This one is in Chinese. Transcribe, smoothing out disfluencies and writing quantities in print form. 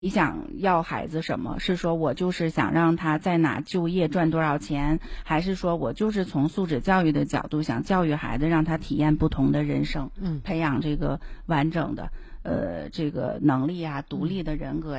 你想要孩子什么？是说我就是想让他在哪就业赚多少钱，还是说我就是从素质教育的角度想教育孩子，让他体验不同的人生，培养这个完整的这个能力啊，独立的人格